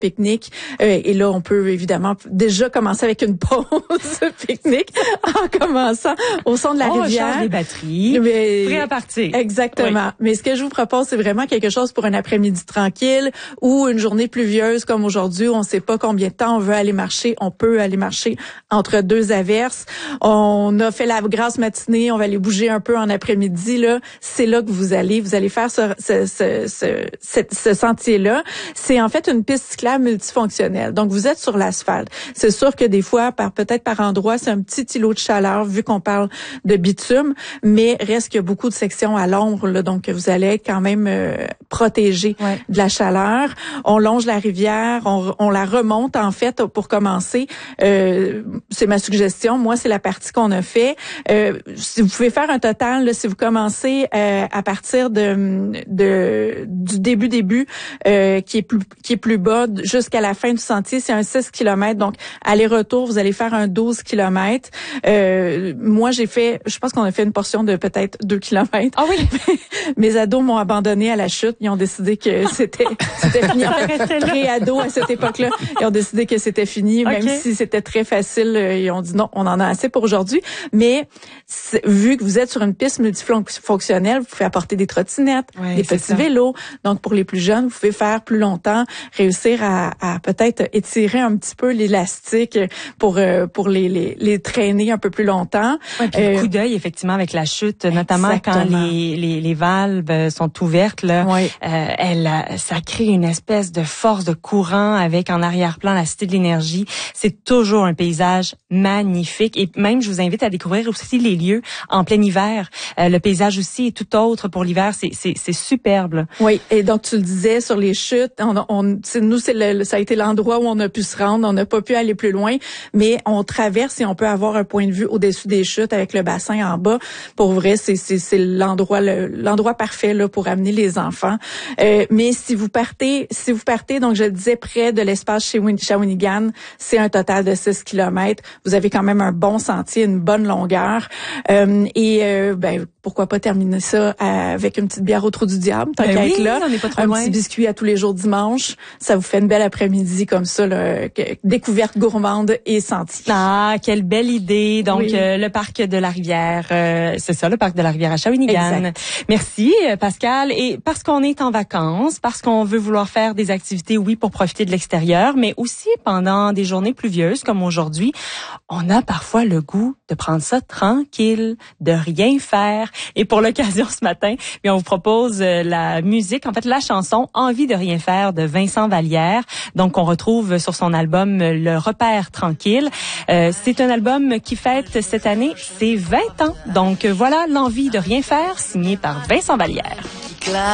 pique-nique. Et là, on peut évidemment déjà commencer avec une pause pique-nique en commençant au son de la rivière. On change les batteries, prêt à partir. Exactement. Oui. Mais ce que je vous propose, c'est vraiment quelque chose pour un après-midi tranquille ou une journée pluvieuse comme aujourd'hui. On ne sait pas combien de temps on veut aller marcher. On peut aller marcher entre deux averses. On a fait la grasse matinée. On va aller bouger un peu en après-midi. Là, c'est là que vous allez faire ce sentier-là. C'est en fait une piste cyclable multifonctionnelle. Donc, vous êtes sur l'asphalte. C'est sûr que des fois, peut-être par endroit, c'est un petit îlot de chaleur vu qu'on parle de bitume, mais reste qu'il y a beaucoup de sections à l'ombre, là, donc vous allez être quand même protégé de la chaleur. On longe la rivière, on la remonte en fait pour commencer. C'est ma suggestion. Moi, c'est la partie qu'on a fait. Si vous pouvez faire un total, là, si vous commencez à partir du début qui est plus bas jusqu'à la fin du sentier, c'est un 6 km. Donc aller-retour, vous allez faire un 12 km. Moi, je pense qu'on a fait une portion de peut-être 2 km. Ah oui. Mes ados m'ont abandonné à la chute. Ils ont décidé que c'était fini. En fait, pré-ados à cette époque-là, ils ont décidé que c'était fini, même si c'était très facile. Ils ont dit non, on en a assez pour aujourd'hui. Mais vu que vous êtes sur une piste multifonctionnelle, vous pouvez apporter des trottinettes, des petits vélos. Donc, pour les plus jeunes, vous pouvez faire plus longtemps, réussir à peut-être étirer un petit peu l'élastique pour les traîner un peu plus longtemps. Ouais, puis le coup d'œil, effectivement, avec la chute, notamment quand les valves sont ouvertes, là, ça crée une espèce de force de courant avec en arrière-plan la Cité de l'énergie. C'est toujours un paysage magnifique. Et même, je vous invite à découvrir aussi les lieux en plein hiver. Le paysage aussi est tout autre pour l'hiver. C'est superbe, là. Oui, et donc tu le disais sur les chutes, ça a été l'endroit où on a pu se rendre. On n'a pas pu aller plus loin, mais on traverse et on peut avoir un point de vue au-dessus des chutes avec le bassin en bas. Pour vrai, c'est l'endroit parfait là pour amener les enfants. Mais si vous partez, donc je le disais, près de l'espace Shawinigan, c'est un total de 6 km. Vous avez quand même un bon sentier, une bonne longueur. Pourquoi pas terminer ça avec une petite bière au Trou du Diable, tant qu'à être là. On n'est pas trop loin. Petit biscuit à tous les jours dimanche. Ça vous fait une belle après-midi comme ça, là, découverte gourmande et sentier. Ah, quelle belle idée. Donc, le parc de la rivière, c'est ça, le parc de la rivière à Shawinigan. Exact. Merci, Pascal. Et parce qu'on est en vacances, parce qu'on veut vouloir faire des activités, oui, pour profiter de l'extérieur, mais aussi pendant des journées pluvieuses comme aujourd'hui, on a parfois le goût de prendre ça tranquille, de rien faire. Et pour l'occasion ce matin, on vous propose la musique, en fait la chanson Envie de rien faire de Vincent Vallière. Donc on retrouve sur son album Le Repère tranquille. C'est un album qui fête cette année ses 20 ans. Donc voilà l'envie de rien faire signé par Vincent Vallière.